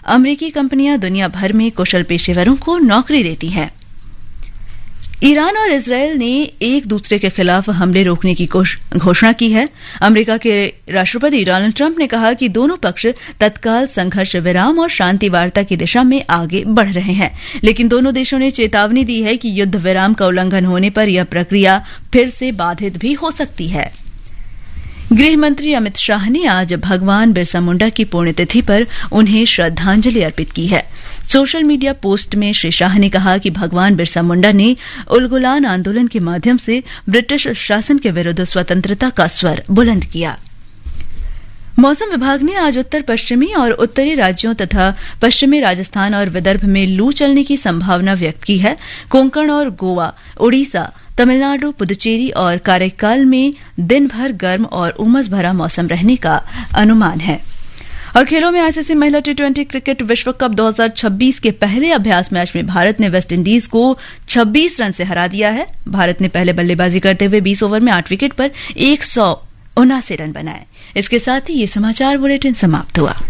अमेरिकी कंपनियां दुनिया भर में कुशल पेशेवरों को नौकरी देती हैं। ईरान और इजरायल ने एक दूसरे के खिलाफ हमले रोकने की घोषणा की है। अमेरिका के राष्ट्रपति डोनाल्ड ट्रंप ने कहा कि दोनों पक्ष तत्काल संघर्ष विराम और शांति वार्ता की दिशा में आगे बढ़ रहे हैं, लेकिन दोनों देशों ने चेतावनी दी है कि युद्ध विराम का उल्लंघन होने पर यह प्रक्रिया फिर से बाधित भी हो सकती है। गृह मंत्री अमित शाह ने आज भगवान बिरसा मुंडा की पुण्यतिथि पर उन्हें श्रद्धांजलि अर्पित की है। सोशल मीडिया पोस्ट में श्री शाह ने कहा कि भगवान बिरसा मुंडा ने उलगुलान आंदोलन के माध्यम से ब्रिटिश शासन के विरुद्ध स्वतंत्रता का स्वर बुलंद किया। मौसम विभाग ने आज उत्तर पश्चिमी और उत्तरी राज्यों तथा पश्चिमी राजस्थान और विदर्भ में लू चलने की संभावना व्यक्त की है। कोंकण और गोवा, ओडिशा, तमिलनाडु, पुदुचेरी और काराइकाल में दिन भर गर्म और उमस भरा मौसम रहने का अनुमान है। और खेलों में आईसीसी महिला टी20 क्रिकेट विश्व कप 2026 के पहले अभ्यास मैच में भारत ने वेस्टइंडीज को 26 रन से हरा दिया है। भारत ने पहले बल्लेबाजी करते हुए 20 ओवर में 8 विकेट पर 179 रन बनाए। इसके साथ ही ये समाचार बुलेटिन समाप्त हुआ।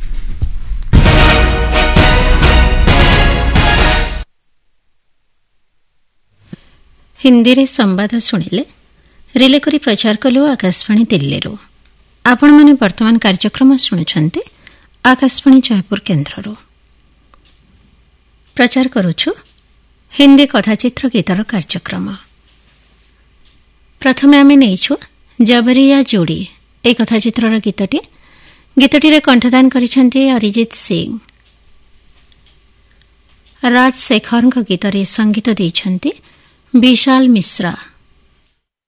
हिंदी संवाद शुणिले रिले करी प्रचार कलु आकाशवाणी दिल्ली। आपण माने वर्तमान कार्यक्रम शुणुछन्ते आकाशवाणी जयपुर केन्द्रରୁ। प्रचार करूछु हिंदी कथाचित्र गीतर कार्यक्रम। प्रथमे आमे नेइछु जबरिया जोड़ी ए कथाचित्रर गीतटी कंठदान करिसेंते अरिजीत सिंह। राजशेखर गीतरे संगीत देइछन्ते विशाल मिश्रा।